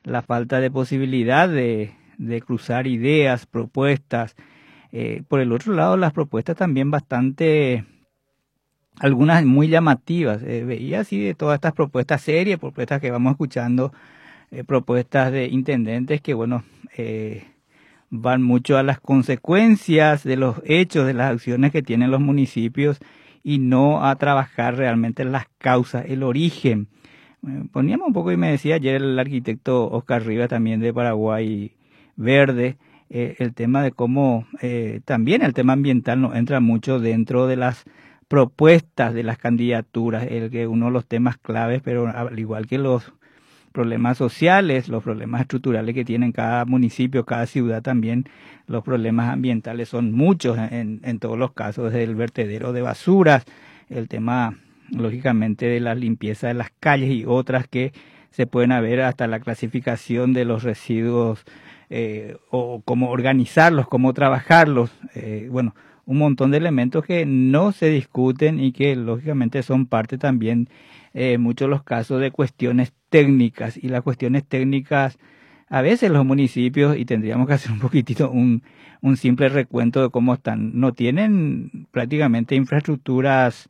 la falta de posibilidad de cruzar ideas, propuestas. Por el otro lado, las propuestas también bastante, algunas muy llamativas. Veía así de todas estas propuestas serias, propuestas que vamos escuchando, propuestas de intendentes que, bueno, van mucho a las consecuencias de los hechos, de las acciones que tienen los municipios y no a trabajar realmente las causas, el origen. Poníamos un poco y me decía ayer el arquitecto Oscar Rivas también de Paraguay Verde, el tema de cómo también el tema ambiental no entra mucho dentro de las propuestas de las candidaturas, el que uno de los temas claves, pero al igual que los problemas sociales, los problemas estructurales que tienen cada municipio, cada ciudad también, los problemas ambientales son muchos en todos los casos, desde el vertedero de basuras, el tema lógicamente de la limpieza de las calles y otras que se pueden haber hasta la clasificación de los residuos o cómo organizarlos, cómo trabajarlos, bueno, un montón de elementos que no se discuten y que lógicamente son parte también muchos de los casos de cuestiones técnicas, y las cuestiones técnicas a veces los municipios, y tendríamos que hacer un poquitito un simple recuento de cómo están, no tienen prácticamente infraestructuras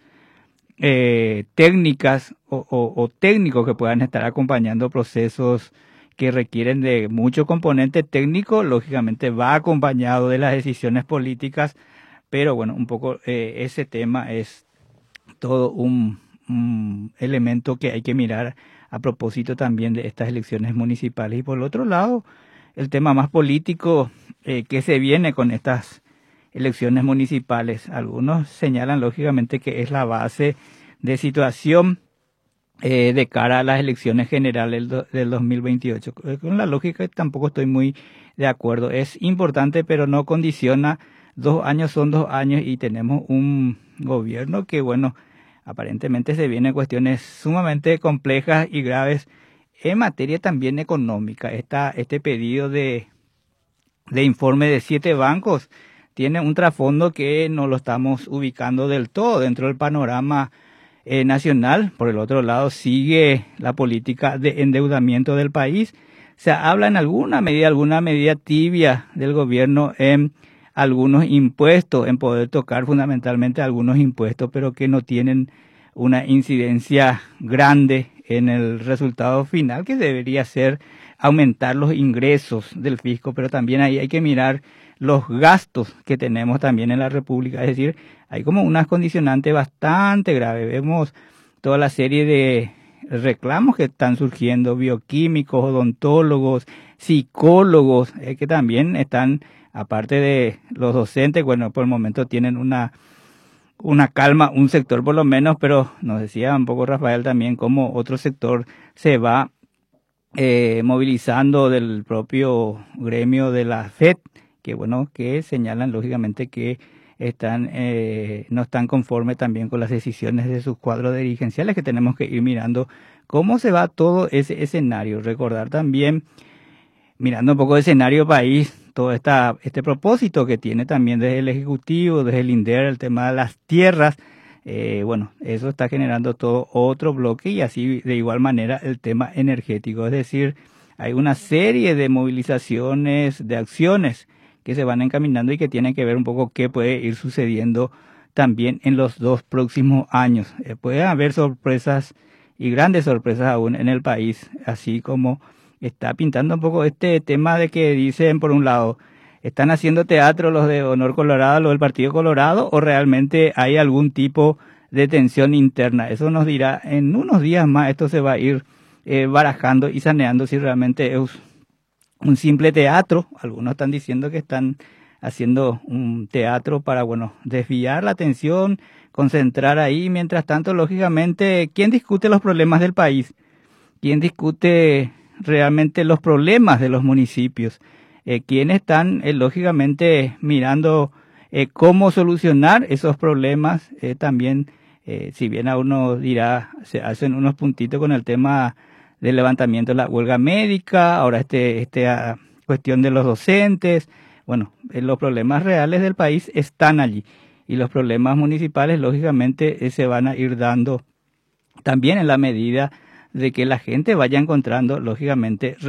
técnicas o técnicos que puedan estar acompañando procesos que requieren de mucho componente técnico, lógicamente va acompañado de las decisiones políticas, pero bueno, un poco ese tema es todo un elemento que hay que mirar a propósito también de estas elecciones municipales. Y por el otro lado, el tema más político que se viene con estas elecciones municipales. Algunos señalan lógicamente que es la base de situación de cara a las elecciones generales del 2028. Con la lógica tampoco estoy muy de acuerdo. Es importante, pero no condiciona. 2 años son 2 años y tenemos un gobierno que, bueno, aparentemente se vienen cuestiones sumamente complejas y graves en materia también económica. Este pedido de informe de 7 bancos tiene un trasfondo que no lo estamos ubicando del todo dentro del panorama nacional. Por el otro lado, sigue la política de endeudamiento del país. Se habla en alguna medida tibia del gobierno en algunos impuestos, en poder tocar fundamentalmente algunos impuestos, pero que no tienen una incidencia grande en el resultado final, que debería ser aumentar los ingresos del fisco, pero también ahí hay que mirar los gastos que tenemos también en la República, es decir, hay como unas condicionantes bastante graves. Vemos toda la serie de reclamos que están surgiendo, bioquímicos, odontólogos, psicólogos, que también están, aparte de los docentes, bueno, por el momento tienen una calma, un sector por lo menos, pero nos decía un poco Rafael también cómo otro sector se va movilizando del propio gremio de la FED, que bueno, que señalan lógicamente que no están conformes también con las decisiones de sus cuadros dirigenciales, que tenemos que ir mirando cómo se va todo ese escenario. Recordar también, mirando un poco el escenario país, todo este propósito que tiene también desde el Ejecutivo, desde el INDER, el tema de las tierras, bueno, eso está generando todo otro bloque, y así de igual manera el tema energético, es decir, hay una serie de movilizaciones, de acciones que se van encaminando y que tienen que ver un poco qué puede ir sucediendo también en los 2 próximos años. Puede haber sorpresas y grandes sorpresas aún en el país, así como está pintando un poco este tema de que dicen, por un lado, ¿están haciendo teatro los de Honor Colorado, los del Partido Colorado, o realmente hay algún tipo de tensión interna? Eso nos dirá en unos días más. Esto se va a ir barajando y saneando si realmente es un simple teatro. Algunos están diciendo que están haciendo un teatro para, bueno, desviar la atención, concentrar ahí. Mientras tanto, lógicamente, ¿quién discute los problemas del país? ¿Quién discute realmente los problemas de los municipios? ¿Quiénes están lógicamente mirando cómo solucionar esos problemas? También, si bien a uno dirá, se hacen unos puntitos con el tema del levantamiento de la huelga médica, ahora cuestión de los docentes. Bueno, los problemas reales del país están allí, y los problemas municipales lógicamente se van a ir dando también en la medida de que la gente vaya encontrando lógicamente